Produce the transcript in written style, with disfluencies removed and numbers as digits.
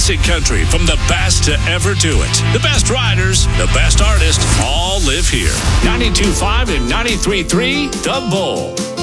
classic country from the best to ever do it. The best riders, the best artists, all live here. 92.5 and 93.3, The Bull.